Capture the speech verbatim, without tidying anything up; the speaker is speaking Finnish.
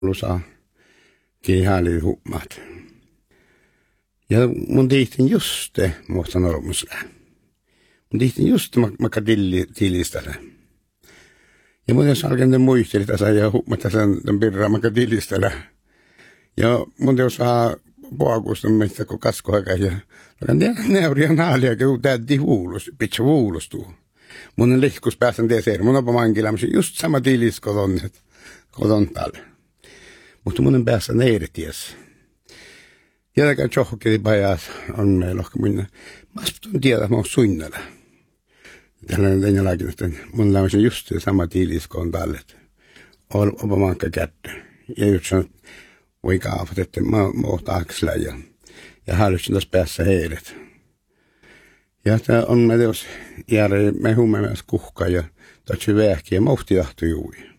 lusa kihäli hummat. Ja mun tihtin just te muista normusle. Mun tihtin just makka tilistele. Ja mun jos alkeen muisteli tässä ja hummata sen pirraa makka tilistele. Ja mun jos saa puakusta meistä kun kaskoaika ja neuria naalia kun täytti huulus, pitkä huulustuu. Mun lihkus pääsen teeseen. Mun on mankilämmäsi just sama tilis koton, koton tälle. Mutta mun päässä neirities. Jälkeen tjohkeli pajat on meillä lohka minne. Mä asutun tiedä, että mä oon suinnella. Tällainen tenjalakin, että mun lämmäsi just se sama tilis koton tälle. Opa mankka kättä. Ja just sanot, voi kaafat, että mä oon taaksella ja, ja halusin tässä päässä heilet. Ja tämä on me teos järje, me humme myös kuhka ja tatsi vähki ja mohti tahto juuri.